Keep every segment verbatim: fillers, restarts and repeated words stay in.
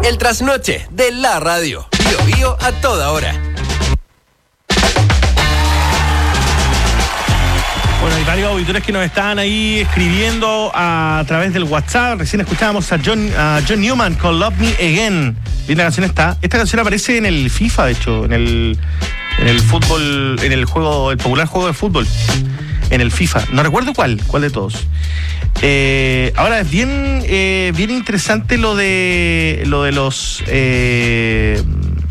El trasnoche de la radio. Bio Bio a toda hora. Bueno, hay varios auditores que nos están ahí escribiendo a través del WhatsApp. Recién escuchábamos a John, a John Newman con Love Me Again. Linda canción está. Esta canción aparece en el FIFA, de hecho, en el, en el fútbol, en el juego, el popular juego de fútbol, en el FIFA. No recuerdo cuál, cuál de todos. Eh, ahora es bien, eh, bien interesante lo de, lo de los, eh,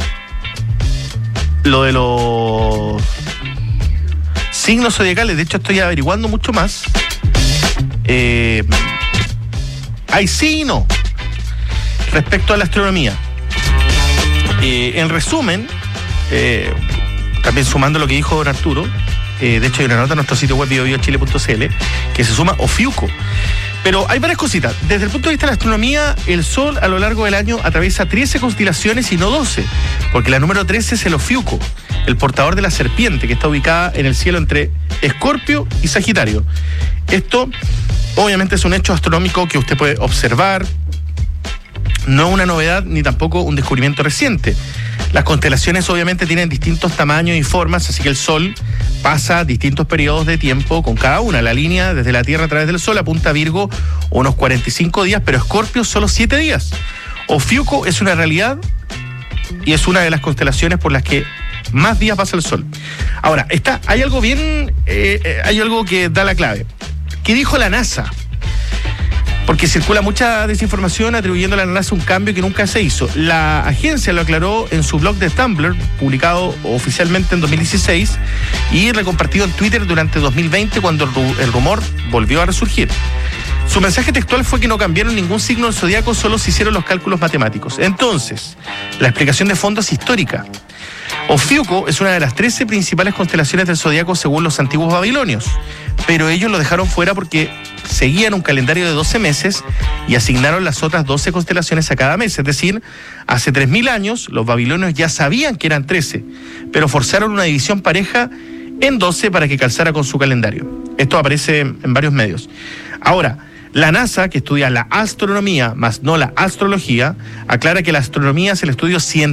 lo de los signos zodiacales. De hecho, estoy averiguando mucho más. Eh, hay sí y no respecto a la astronomía. Eh, en resumen, eh, también sumando lo que dijo don Arturo, eh, de hecho hay una nota en nuestro sitio web bio bio chile punto c l que se suma Ofiuco. Pero hay varias cositas. Desde el punto de vista de la astronomía, el Sol a lo largo del año atraviesa trece constelaciones y no doce, porque la número trece es el Ofiuco, el portador de la serpiente, que está ubicada en el cielo entre Escorpio y Sagitario. Esto, obviamente, es un hecho astronómico que usted puede observar. No es una novedad ni tampoco un descubrimiento reciente. Las constelaciones obviamente tienen distintos tamaños y formas, así que el Sol pasa distintos periodos de tiempo con cada una. La línea desde la Tierra a través del Sol apunta a Virgo unos cuarenta y cinco días, pero Escorpio solo siete días. Ofiuco es una realidad y es una de las constelaciones por las que más días pasa el Sol. Ahora, está, hay algo bien, eh, hay algo que da la clave. ¿Qué dijo la NASA? Porque circula mucha desinformación atribuyendo a la NASA un cambio que nunca se hizo. La agencia lo aclaró en su blog de Tumblr, publicado oficialmente en dos mil dieciséis y recompartido en Twitter durante dos mil veinte, cuando el, el rumor volvió a resurgir. Su mensaje textual fue que no cambiaron ningún signo del zodiaco, solo se hicieron los cálculos matemáticos. Entonces, la explicación de fondo es histórica. Ofiuco es una de las trece principales constelaciones del zodiaco según los antiguos babilonios, pero ellos lo dejaron fuera porque seguían un calendario de doce meses y asignaron las otras doce constelaciones a cada mes. Es decir, hace tres mil años los babilonios ya sabían que eran trece, pero forzaron una división pareja en doce para que calzara con su calendario. Esto aparece en varios medios. Ahora, la NASA, que estudia la astronomía, más no la astrología, aclara que la astronomía es el estudio científico